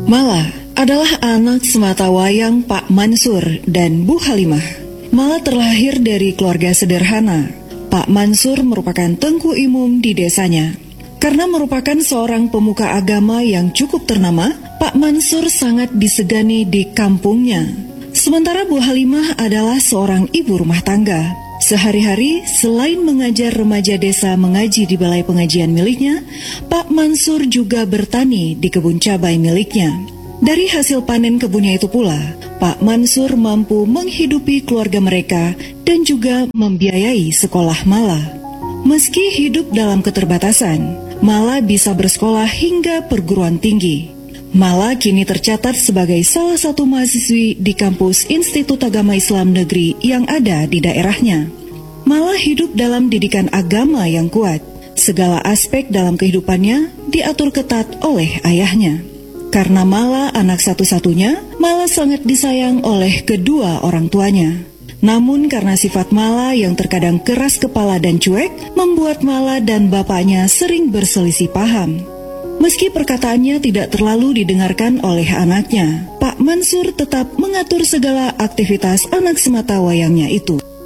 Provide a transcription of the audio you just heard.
Mala adalah anak sematawayang Pak Mansur dan Bu Halimah. Mala terlahir dari keluarga sederhana. Pak Mansur merupakan tengku imum di desanya. Karena merupakan seorang pemuka agama yang cukup ternama, Pak Mansur sangat disegani di kampungnya. Sementara Bu Halimah adalah seorang ibu rumah tangga. Sehari-hari, selain mengajar remaja desa mengaji di balai pengajian miliknya, Pak Mansur juga bertani di kebun cabai miliknya. Dari hasil panen kebunnya itu pula, Pak Mansur mampu menghidupi keluarga mereka dan juga membiayai sekolah Mala. Meski hidup dalam keterbatasan, Mala bisa bersekolah hingga perguruan tinggi. Mala kini tercatat sebagai salah satu mahasiswi di kampus Institut Agama Islam Negeri yang ada di daerahnya. Mala hidup dalam didikan agama yang kuat. Segala aspek dalam kehidupannya diatur ketat oleh ayahnya. Karena Mala anak satu-satunya, Mala sangat disayang oleh kedua orang tuanya. Namun karena sifat Mala yang terkadang keras kepala dan cuek, membuat Mala dan bapaknya sering berselisih paham. Meski perkataannya tidak terlalu didengarkan oleh anaknya, Pak Mansur tetap mengatur segala aktivitas anak sematawayangnya itu.